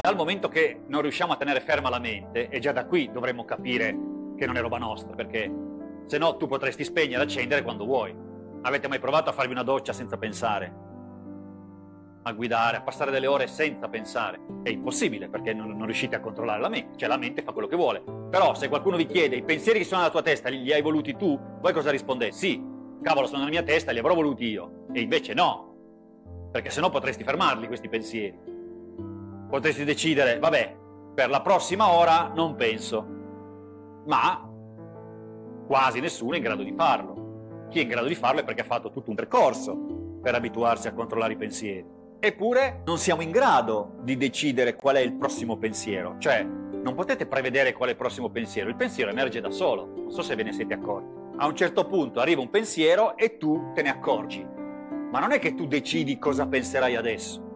dal momento che non riusciamo a tenere ferma la mente, e già da qui dovremmo capire che non è roba nostra, perché se no tu potresti spegnere e accendere quando vuoi. Avete mai provato a farvi una doccia senza pensare? A guidare, a passare delle ore senza pensare? È impossibile, perché non riuscite a controllare la mente, cioè la mente fa quello che vuole. Però se qualcuno vi chiede i pensieri che sono nella tua testa li hai voluti tu, voi cosa rispondete? Sì, cavolo, sono nella mia testa, li avrò voluti io. E invece no, perché sennò potresti fermarli questi pensieri. Potresti decidere, vabbè, per la prossima ora non penso, ma quasi nessuno è in grado di farlo. Chi è in grado di farlo è perché ha fatto tutto un percorso per abituarsi a controllare i pensieri. Eppure non siamo in grado di decidere qual è il prossimo pensiero, cioè non potete prevedere qual è il prossimo pensiero, il pensiero emerge da solo, non so se ve ne siete accorti. A un certo punto arriva un pensiero e tu te ne accorgi, ma non è che tu decidi cosa penserai adesso.